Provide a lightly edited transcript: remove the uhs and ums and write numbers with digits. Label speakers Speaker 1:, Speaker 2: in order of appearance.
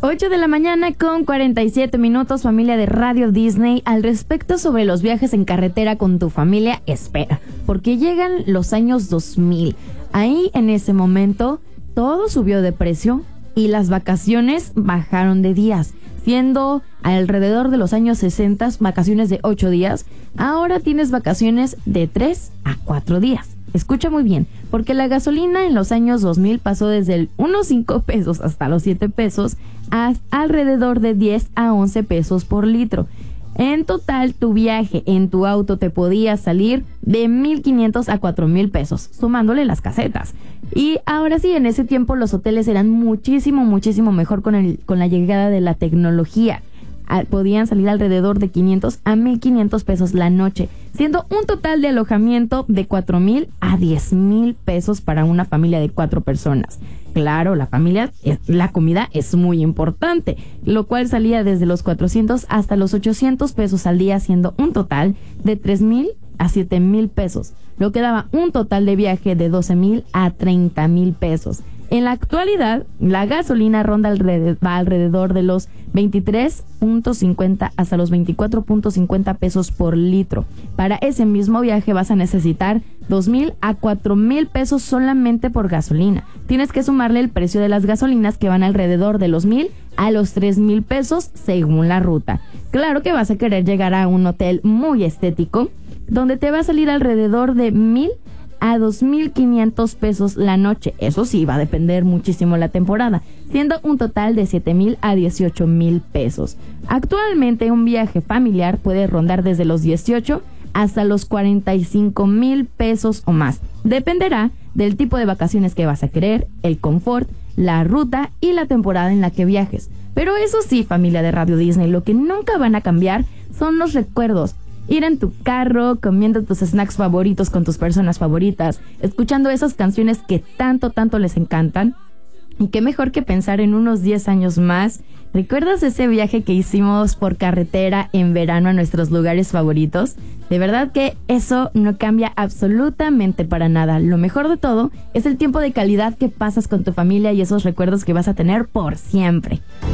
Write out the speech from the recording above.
Speaker 1: 8 de la mañana con 47 minutos, familia de Radio Disney. Al respecto sobre los viajes en carretera con tu familia, espera, porque llegan los años 2000. Ahí, en ese momento, todo subió de precio y las vacaciones bajaron de días, siendo alrededor de los años 60 vacaciones de 8 días. Ahora tienes vacaciones de 3 a 4 días. Escucha muy bien, porque la gasolina en los años 2000 pasó desde el 1.5 pesos hasta los 7 pesos a alrededor de 10 a 11 pesos por litro. En total, tu viaje en tu auto te podía salir de 1,500 a 4,000 pesos, sumándole las casetas. Y ahora sí, en ese tiempo los hoteles eran muchísimo mejor con la llegada de la tecnología. Podían salir alrededor de 500 a 1,500 pesos la noche, siendo un total de alojamiento de 4,000 a 10,000 pesos para una familia de 4 personas. Claro, la comida es muy importante, lo cual salía desde los 400 hasta los 800 pesos al día, siendo un total de 3,000 a 7,000 pesos, lo que daba un total de viaje de 12,000 a 30,000 pesos. En la actualidad, la gasolina va alrededor de los 23.50 hasta los 24.50 pesos por litro. Para ese mismo viaje vas a necesitar 2,000 a 4,000 pesos solamente por gasolina. Tienes que sumarle el precio de las gasolinas, que van alrededor de los 1,000 a los 3,000 pesos según la ruta. Claro que vas a querer llegar a un hotel muy estético, donde te va a salir alrededor de 1,000 a 2,500 pesos la noche. Eso sí, va a depender muchísimo la temporada, siendo un total de 7,000 a 18,000 pesos. Actualmente un viaje familiar puede rondar desde los 18 hasta los 45,000 pesos o más. Dependerá del tipo de vacaciones que vas a querer, el confort, la ruta y la temporada en la que viajes. Pero eso sí, familia de Radio Disney, lo que nunca van a cambiar son los recuerdos. Ir en tu carro, comiendo tus snacks favoritos con tus personas favoritas, escuchando esas canciones que tanto les encantan. Y qué mejor que pensar en unos 10 años más. ¿Recuerdas ese viaje que hicimos por carretera en verano a nuestros lugares favoritos? De verdad que eso no cambia absolutamente para nada. Lo mejor de todo es el tiempo de calidad que pasas con tu familia y esos recuerdos que vas a tener por siempre.